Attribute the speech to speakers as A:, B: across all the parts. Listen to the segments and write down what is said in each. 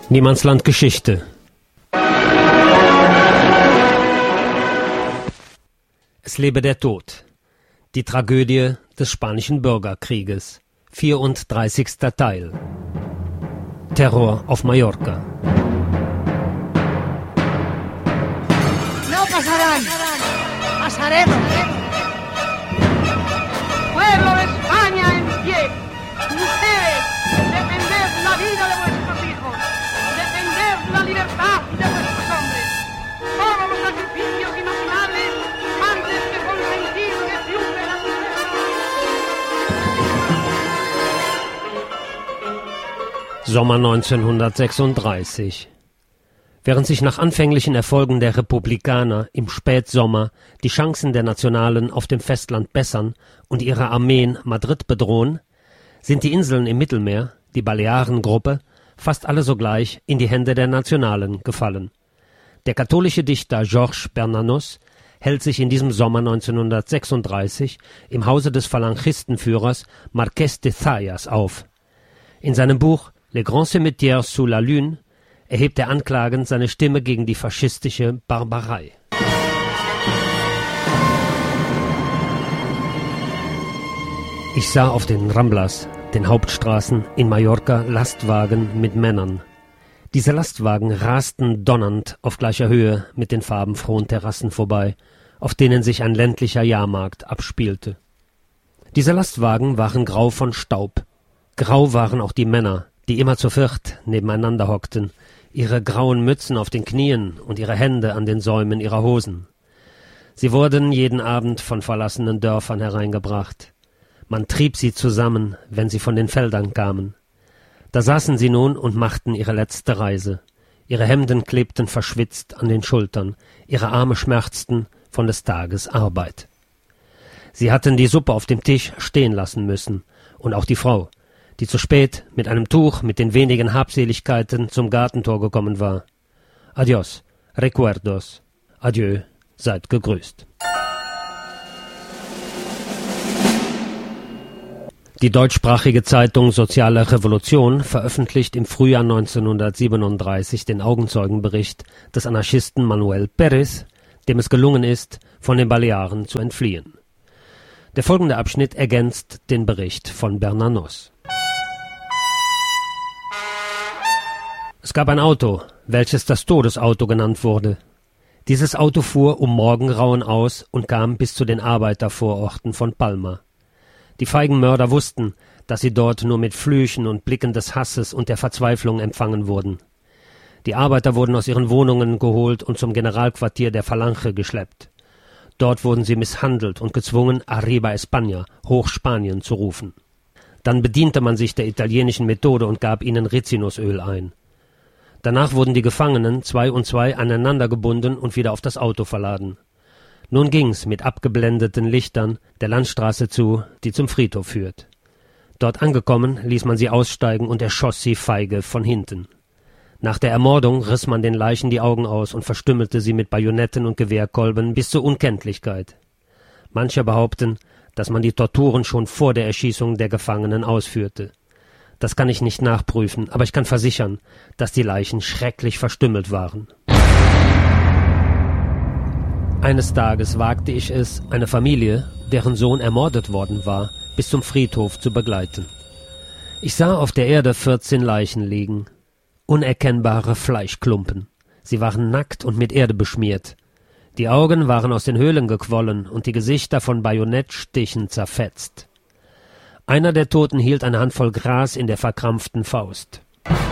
A: Niemandsland Geschichte. Es lebe der Tod. Die Tragödie des Spanischen Bürgerkrieges. 34. Teil. Terror auf Mallorca.
B: No pasarán. Pasaremos. Pueblo de España en pie. Ustedes, defended la vida de vuestros hijos. Defended la libertad de vuestros hombres. Todos los sacrificios imaginables antes que consentir que triunfe la libertad.
A: Sommer 1936. Während sich nach anfänglichen Erfolgen der Republikaner im Spätsommer die Chancen der Nationalen auf dem Festland bessern und ihre Armeen Madrid bedrohen, sind die Inseln im Mittelmeer, die Balearengruppe, fast alle sogleich in die Hände der Nationalen gefallen. Der katholische Dichter Georges Bernanos hält sich in diesem Sommer 1936 im Hause des Phalangistenführers Marqués de Zayas auf. In seinem Buch Les Grands Cimetières sous la Lune erhebt er anklagend seine Stimme gegen die faschistische Barbarei. Ich sah auf den Ramblas, den Hauptstraßen in Mallorca, Lastwagen mit Männern. Diese Lastwagen rasten donnernd auf gleicher Höhe mit den farbenfrohen Terrassen vorbei, auf denen sich ein ländlicher Jahrmarkt abspielte. Diese Lastwagen waren grau von Staub. Grau waren auch die Männer, die immer zu viert nebeneinander hockten, ihre grauen Mützen auf den Knien und ihre Hände an den Säumen ihrer Hosen. Sie wurden jeden Abend von verlassenen Dörfern hereingebracht. Man trieb sie zusammen, wenn sie von den Feldern kamen. Da saßen sie nun und machten ihre letzte Reise. Ihre Hemden klebten verschwitzt an den Schultern, ihre Arme schmerzten von des Tages Arbeit. Sie hatten die Suppe auf dem Tisch stehen lassen müssen, und auch die Frau, die zu spät mit einem Tuch mit den wenigen Habseligkeiten zum Gartentor gekommen war. Adios, recuerdos, adieu, seid gegrüßt. Die deutschsprachige Zeitung Soziale Revolution veröffentlicht im Frühjahr 1937 den Augenzeugenbericht des Anarchisten Manuel Pérez, dem es gelungen ist, von den Balearen zu entfliehen. Der folgende Abschnitt ergänzt den Bericht von Bernanos. Es gab ein Auto, welches das Todesauto genannt wurde. Dieses Auto fuhr um Morgengrauen aus und kam bis zu den Arbeitervororten von Palma. Die feigen Mörder wussten, dass sie dort nur mit Flüchen und Blicken des Hasses und der Verzweiflung empfangen wurden. Die Arbeiter wurden aus ihren Wohnungen geholt und zum Generalquartier der Falange geschleppt. Dort wurden sie misshandelt und gezwungen, Arriba España, Hoch Spanien, zu rufen. Dann bediente man sich der italienischen Methode und gab ihnen Rizinusöl ein. Danach wurden die Gefangenen 2 und 2 aneinander gebunden und wieder auf das Auto verladen. Nun ging's mit abgeblendeten Lichtern der Landstraße zu, die zum Friedhof führt. Dort angekommen, ließ man sie aussteigen und erschoss sie feige von hinten. Nach der Ermordung riss man den Leichen die Augen aus und verstümmelte sie mit Bajonetten und Gewehrkolben bis zur Unkenntlichkeit. Manche behaupten, dass man die Torturen schon vor der Erschießung der Gefangenen ausführte. Das kann ich nicht nachprüfen, aber ich kann versichern, dass die Leichen schrecklich verstümmelt waren. Eines Tages wagte ich es, eine Familie, deren Sohn ermordet worden war, bis zum Friedhof zu begleiten. Ich sah auf der Erde 14 Leichen liegen, unerkennbare Fleischklumpen. Sie waren nackt und mit Erde beschmiert. Die Augen waren aus den Höhlen gequollen und die Gesichter von Bajonettstichen zerfetzt. Einer der Toten hielt eine Handvoll Gras in der verkrampften Faust.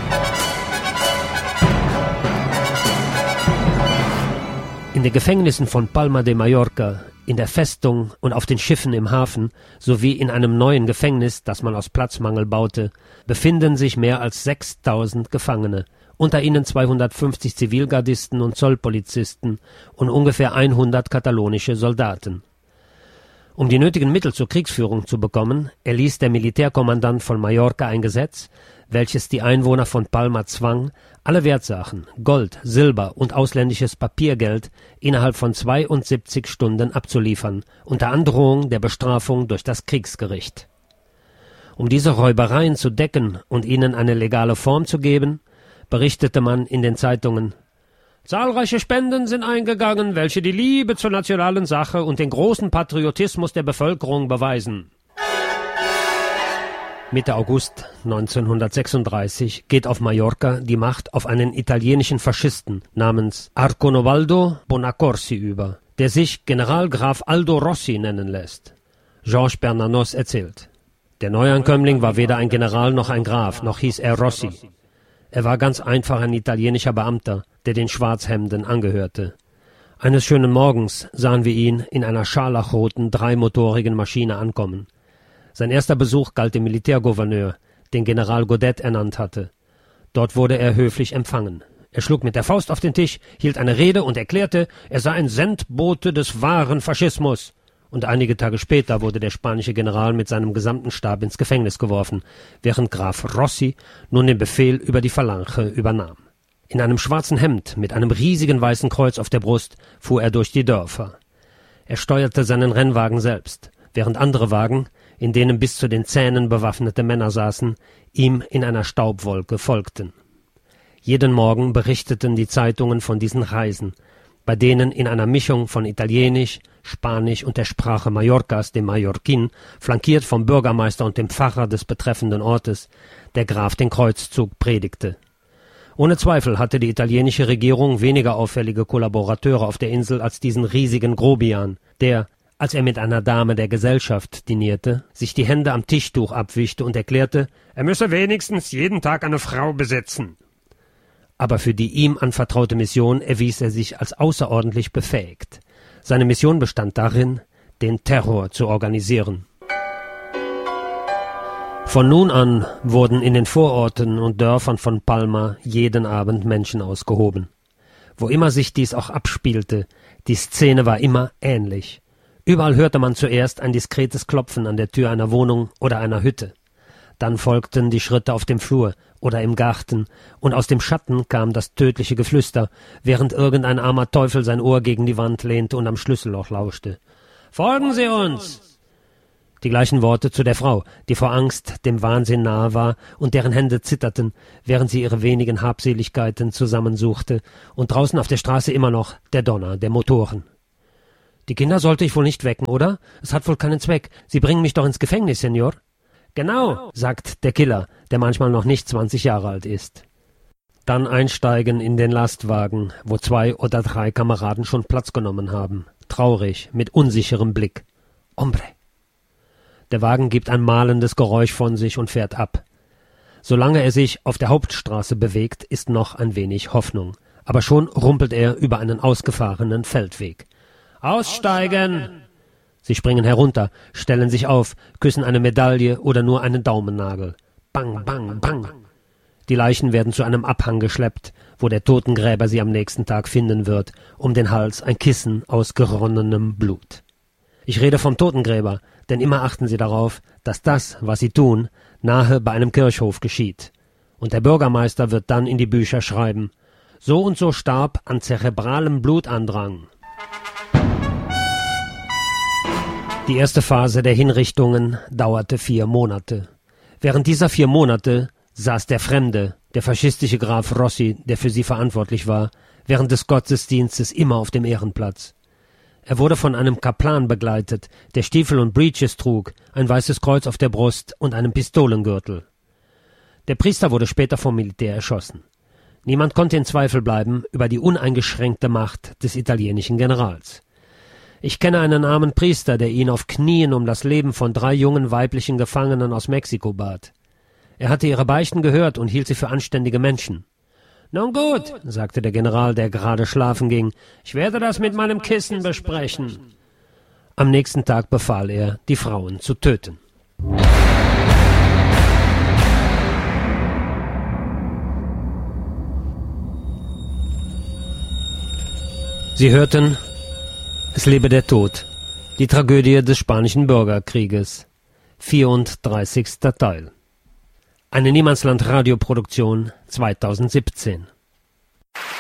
A: In den Gefängnissen von Palma de Mallorca, in der Festung und auf den Schiffen im Hafen sowie in einem neuen Gefängnis, das man aus Platzmangel baute, befinden sich mehr als 6000 Gefangene, unter ihnen 250 Zivilgardisten und Zollpolizisten und ungefähr 100 katalonische Soldaten. Um die nötigen Mittel zur Kriegsführung zu bekommen, erließ der Militärkommandant von Mallorca ein Gesetz, welches die Einwohner von Palma zwang, alle Wertsachen, Gold, Silber und ausländisches Papiergeld innerhalb von 72 Stunden abzuliefern, unter Androhung der Bestrafung durch das Kriegsgericht. Um diese Räubereien zu decken und ihnen eine legale Form zu geben, berichtete man in den Zeitungen: Zahlreiche Spenden sind eingegangen, welche die Liebe zur nationalen Sache und den großen Patriotismus der Bevölkerung beweisen. Mitte August 1936 geht auf Mallorca die Macht auf einen italienischen Faschisten namens Arconovaldo Bonaccorsi über, der sich General Graf Aldo Rossi nennen lässt. Georges Bernanos erzählt: Der Neuankömmling war weder ein General noch ein Graf, noch hieß er Rossi. Er war ganz einfach ein italienischer Beamter, der den Schwarzhemden angehörte. Eines schönen Morgens sahen wir ihn in einer scharlachroten, dreimotorigen Maschine ankommen. Sein erster Besuch galt dem Militärgouverneur, den General Godet ernannt hatte. Dort wurde er höflich empfangen. Er schlug mit der Faust auf den Tisch, hielt eine Rede und erklärte, er sei ein Sendbote des wahren Faschismus. Und einige Tage später wurde der spanische General mit seinem gesamten Stab ins Gefängnis geworfen, während Graf Rossi nun den Befehl über die Phalange übernahm. In einem schwarzen Hemd mit einem riesigen weißen Kreuz auf der Brust fuhr er durch die Dörfer. Er steuerte seinen Rennwagen selbst, während andere Wagen, in denen bis zu den Zähnen bewaffnete Männer saßen, ihm in einer Staubwolke folgten. Jeden Morgen berichteten die Zeitungen von diesen Reisen, bei denen in einer Mischung von Italienisch, Spanisch und der Sprache Mallorcas, dem Mallorquin, flankiert vom Bürgermeister und dem Pfarrer des betreffenden Ortes, der Graf den Kreuzzug predigte. Ohne Zweifel hatte die italienische Regierung weniger auffällige Kollaborateure auf der Insel als diesen riesigen Grobian, der, als er mit einer Dame der Gesellschaft dinierte, sich die Hände am Tischtuch abwischte und erklärte, er müsse wenigstens jeden Tag eine Frau besitzen. Aber für die ihm anvertraute Mission erwies er sich als außerordentlich befähigt. Seine Mission bestand darin, den Terror zu organisieren. Von nun an wurden in den Vororten und Dörfern von Palma jeden Abend Menschen ausgehoben. Wo immer sich dies auch abspielte, die Szene war immer ähnlich. Überall hörte man zuerst ein diskretes Klopfen an der Tür einer Wohnung oder einer Hütte. Dann folgten die Schritte auf dem Flur oder im Garten, und aus dem Schatten kam das tödliche Geflüster, während irgendein armer Teufel sein Ohr gegen die Wand lehnte und am Schlüsselloch lauschte. »Folgen Sie uns!« Die gleichen Worte zu der Frau, die vor Angst dem Wahnsinn nahe war und deren Hände zitterten, während sie ihre wenigen Habseligkeiten zusammensuchte, und draußen auf der Straße immer noch der Donner der Motoren. »Die Kinder sollte ich wohl nicht wecken, oder? Es hat wohl keinen Zweck. Sie bringen mich doch ins Gefängnis, Senor.« »Genau«, sagt der Killer, der manchmal noch nicht 20 Jahre alt ist. Dann einsteigen in den Lastwagen, wo 2 oder 3 Kameraden schon Platz genommen haben, traurig, mit unsicherem Blick. »Hombre!« Der Wagen gibt ein mahlendes Geräusch von sich und fährt ab. Solange er sich auf der Hauptstraße bewegt, ist noch ein wenig Hoffnung. Aber schon rumpelt er über einen ausgefahrenen Feldweg. »Aussteigen!« Sie springen herunter, stellen sich auf, küssen eine Medaille oder nur einen Daumennagel. Bang, bang, bang. Die Leichen werden zu einem Abhang geschleppt, wo der Totengräber sie am nächsten Tag finden wird, um den Hals ein Kissen aus geronnenem Blut. Ich rede vom Totengräber, denn immer achten Sie darauf, dass das, was Sie tun, nahe bei einem Kirchhof geschieht. Und der Bürgermeister wird dann in die Bücher schreiben, so und so starb an zerebralem Blutandrang. Die erste Phase der Hinrichtungen dauerte 4 Monate. Während dieser 4 Monate saß der Fremde, der faschistische Graf Rossi, der für sie verantwortlich war, während des Gottesdienstes immer auf dem Ehrenplatz. Er wurde von einem Kaplan begleitet, der Stiefel und Breeches trug, ein weißes Kreuz auf der Brust und einen Pistolengürtel. Der Priester wurde später vom Militär erschossen. Niemand konnte in Zweifel bleiben über die uneingeschränkte Macht des italienischen Generals. Ich kenne einen armen Priester, der ihn auf Knien um das Leben von 3 jungen weiblichen Gefangenen aus Mexiko bat. Er hatte ihre Beichten gehört und hielt sie für anständige Menschen. »Nun gut«, sagte der General, der gerade schlafen ging, »ich werde das mit meinem Kissen besprechen.« Am nächsten Tag befahl er, die Frauen zu töten. Sie hörten »Es lebe der Tod«, die Tragödie des Spanischen Bürgerkrieges, 34. Teil. Eine Niemandsland-Radioproduktion 2017.